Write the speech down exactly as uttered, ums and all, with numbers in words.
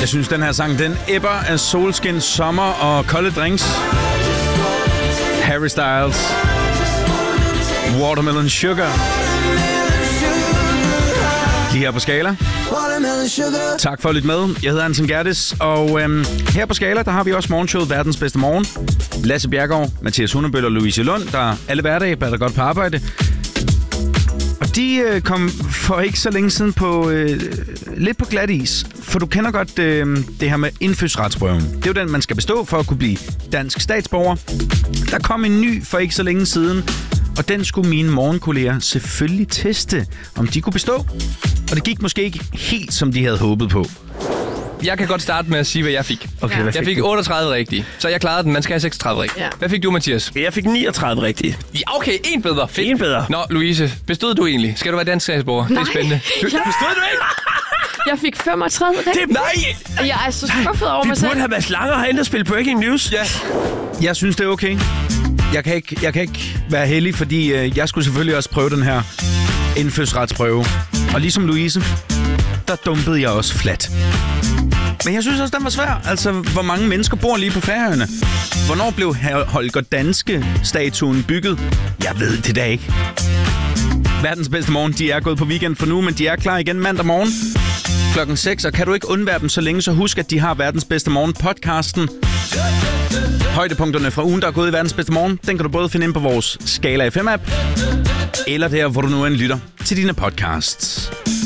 Jeg synes, den her sang, den æbber af solskin, sommer og kolde drinks. Harry Styles. Watermelon Sugar. Lige her på Skala. Tak for at lytte med. Jeg hedder Anton Gertis, og øhm, her på Skala, der har vi også morgenshowet Verdens Bedste Morgen. Lasse Bjergaard, Mathias Hundebøl og Louise Lund, der alle hverdage batter godt på arbejde. Og de øh, kom for ikke så længe siden på øh, lidt på glat is. For du kender godt øh, det her med indfødsretsprøven. Det er jo den, man skal bestå for at kunne blive dansk statsborger. Der kom en ny for ikke så længe siden, og den skulle mine morgenkolleger selvfølgelig teste, om de kunne bestå. Og det gik måske ikke helt, som de havde håbet på. Jeg kan godt starte med at sige, hvad jeg fik. Okay, ja. hvad Jeg fik fik du? otteogtredive rigtige, så jeg klarede den. Man skal have seksogtredive rigtige. Ja. Hvad fik du, Mathias? Jeg fik niogtredive rigtigt. Ja, okay, en bedre. Fedt. En bedre. Nå, Louise, bestod du egentlig? Skal du være dansk statsborger? Det er spændende. Du, Ja. Bestod du ikke? Jeg fik femogtredive rigtigt. Det, Nej! Og jeg er så skuffet over vi mig selv. burde have Mads Langer herinde og spille Breaking News. Ja. Jeg synes, det er okay. Jeg kan ikke, jeg kan ikke være heldig, fordi øh, jeg skulle selvfølgelig også prøve den her indfødsretsprøve. Og ligesom Louise, der dumpede jeg også flat. Men jeg synes også, den var svær. Altså, hvor mange mennesker bor lige på Færøerne? Hvornår blev Holger Danske-statuen bygget? Jeg ved det da ikke. Verdens Bedste Morgen, de er gået på weekend for nu, men de er klar igen mandag morgen klokken seks. Og kan du ikke undvære dem så længe, så husk, at de har Verdens Bedste Morgen podcasten. Højdepunkterne fra ugen, der er gået i Verdens Bedste Morgen, den kan du både finde ind på vores Skala F M-app, eller der, hvor du nu end lytter til dine podcasts.